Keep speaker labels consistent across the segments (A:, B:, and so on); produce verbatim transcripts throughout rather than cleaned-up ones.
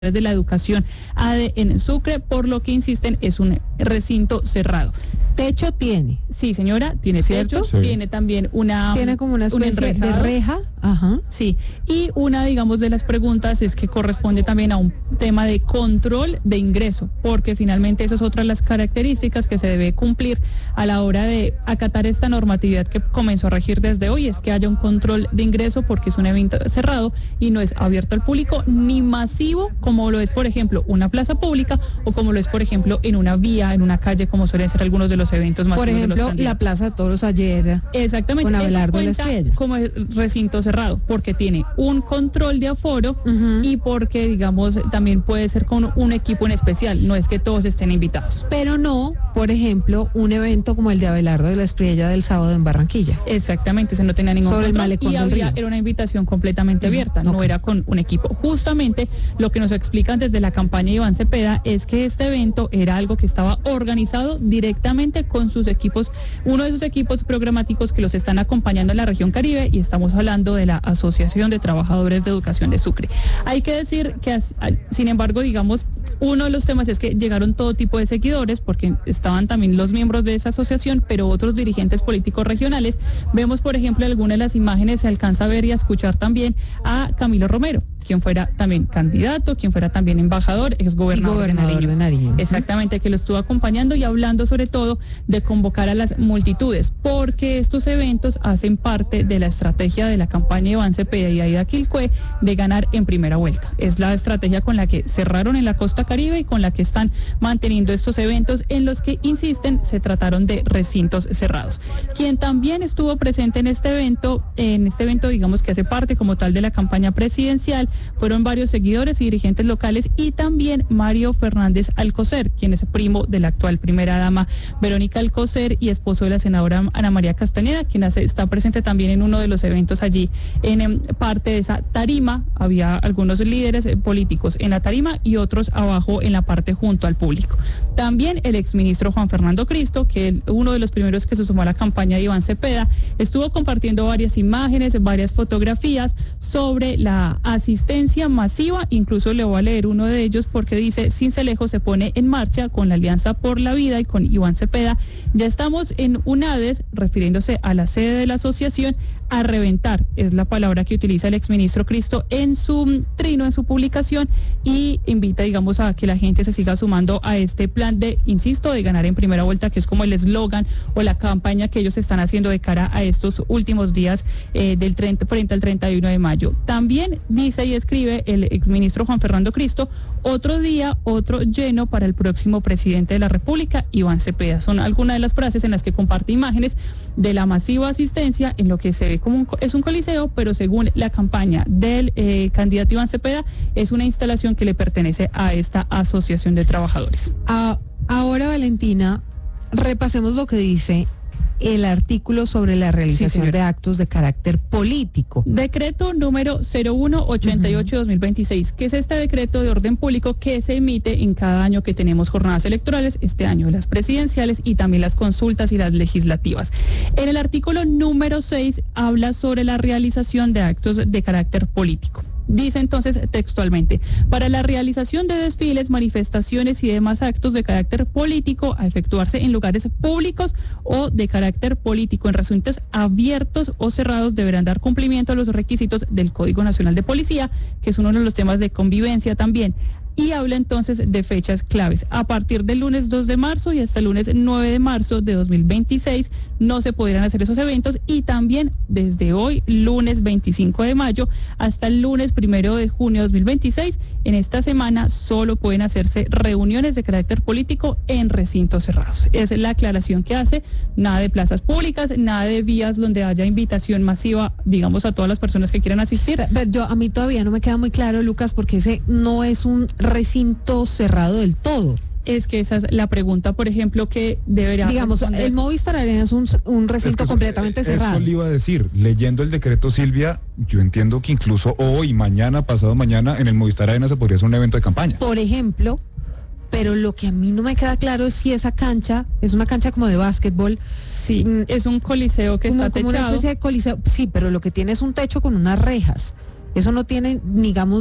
A: de la educación A D en Sucre, por lo que insisten es un recinto cerrado.
B: ¿Techo tiene?
A: Sí, señora, tiene
B: ¿Cierto?
A: techo,
B: Sí.
A: tiene también una...
B: Tiene como una
A: un
B: especie de
A: enrejado.
B: reja. Ajá.
A: Sí, y una, digamos, de las preguntas es que corresponde también a un tema de control de ingreso, porque finalmente eso es otra de las características que se debe cumplir a la hora de acatar esta normatividad que comenzó a regir desde hoy, es que haya un control de ingreso porque es un evento cerrado y no es abierto al público ni masivo como lo es, por ejemplo, una plaza pública o como lo es, por ejemplo, en una vía, en una calle, como suelen ser algunos de los eventos masivos.
B: Por ejemplo,
A: de los
B: la Plaza de Toros ayer.
A: Exactamente.
B: Con Abelardo de la Espriella.
A: Como recinto cerrado, porque tiene un control de aforo uh-huh. y porque, digamos, también puede ser con un equipo en especial, no es que todos estén invitados.
B: Pero no, por ejemplo, un evento como el de Abelardo de la Espriella del sábado en Barranquilla.
A: Exactamente, eso no tenía ningún
B: Sobre
A: control
B: el malecón
A: y
B: del
A: había,
B: río.
A: Era una invitación completamente abierta, okay. No era con un equipo. Justamente lo que nos explican desde la campaña de Iván Cepeda es que este evento era algo que estaba organizado directamente con sus equipos, uno de sus equipos programáticos que los están acompañando en la región Caribe, y estamos hablando de la Asociación de Trabajadores de Educación de Sucre. Hay que decir que, sin embargo, digamos, uno de los temas es que llegaron todo tipo de seguidores, porque estaban también los miembros de esa asociación, pero otros dirigentes políticos regionales. Vemos, por ejemplo, en algunas de las imágenes se alcanza a ver y a escuchar también a Camilo Romero, quien fuera también candidato, quien fuera también embajador, exgobernador de Nariño.
B: de Nariño.
A: Exactamente, que lo estuvo acompañando y hablando sobre todo de convocar a las multitudes, porque estos eventos hacen parte de la estrategia de la campaña de Iván Cepeda y Aida Quilcue de ganar en primera vuelta. Es la estrategia con la que cerraron en la costa Caribe y con la que están manteniendo estos eventos en los que, insisten, se trataron de recintos cerrados. Quien también estuvo presente en este evento, en este evento digamos que hace parte como tal de la campaña presidencial, fueron varios seguidores y dirigentes locales y también Mario Fernández Alcocer, quien es primo de la actual primera dama Verónica Alcocer y esposo de la senadora Ana María Castañeda, quien hace, está presente también en uno de los eventos allí en, en parte de esa tarima. Había algunos líderes eh, políticos en la tarima y otros abajo en la parte junto al público. También el exministro Juan Fernando Cristo, que es uno de los primeros que se sumó a la campaña de Iván Cepeda, estuvo compartiendo varias imágenes, varias fotografías sobre la asistencia masiva. Incluso le voy a leer uno de ellos porque dice: Sincelejo se pone en marcha con la Alianza por la Vida y con Iván Cepeda. Ya estamos en UNADES, refiriéndose a la sede de la asociación, a reventar, es la palabra que utiliza el exministro Cristo en su trino, en su publicación, y invita, digamos, a que la gente se siga sumando a este plan de, insisto, de ganar en primera vuelta, que es como el eslogan o la campaña que ellos están haciendo de cara a estos últimos días eh, del treinta, frente al treinta y uno de mayo. También dice y escribe el exministro Juan Fernando Cristo: otro día, otro lleno para el próximo presidente de la República, Iván Cepeda. Son algunas de las frases en las que comparte imágenes de la masiva asistencia en lo que se ve como un, es un coliseo, pero según la campaña del eh, candidato Iván Cepeda, es una instalación que le pertenece a esta asociación de trabajadores.
B: Ah, ahora, Valentina, repasemos lo que dice el artículo sobre la realización sí, de actos de carácter político.
A: Decreto número cero uno ochenta y ocho de dos mil veintiséis, que es este decreto de orden público que se emite en cada año que tenemos jornadas electorales, este año las presidenciales y también las consultas y las legislativas. En el artículo número seis habla sobre la realización de actos de carácter político. Dice entonces textualmente: para la realización de desfiles, manifestaciones y demás actos de carácter político a efectuarse en lugares públicos o de carácter político en recintos abiertos o cerrados deberán dar cumplimiento a los requisitos del Código Nacional de Policía, que es uno de los temas de convivencia también. Y habla entonces de fechas claves. A partir del lunes dos de marzo y hasta el lunes nueve de marzo de dos mil veintiséis no se podrán hacer esos eventos, y también desde hoy, lunes veinticinco de mayo, hasta el lunes primero de junio de dos mil veintiséis, en esta semana solo pueden hacerse reuniones de carácter político en recintos cerrados. Esa es la aclaración que hace: nada de plazas públicas, nada de vías donde haya invitación masiva, digamos, a todas las personas que quieran asistir.
B: Pero, pero yo, a mí todavía no me queda muy claro, Lucas, porque ese no es un recinto cerrado del todo.
A: Es que esa es la pregunta, por ejemplo, que debería
B: digamos, responder. El Movistar Arena es un, un recinto es que completamente
C: eso,
B: cerrado.
C: Eso le iba a decir, leyendo el decreto, Silvia, yo entiendo que incluso hoy, mañana, pasado mañana, en el Movistar Arena se podría hacer un evento de campaña.
B: Por ejemplo, pero lo que a mí no me queda claro es si esa cancha es una cancha como de básquetbol.
A: Sí, es un coliseo que
B: como,
A: está
B: como
A: techado.
B: Una especie de coliseo, sí, pero lo que tiene es un techo con unas rejas. Eso no tiene, digamos,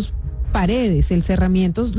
B: paredes, el cerramiento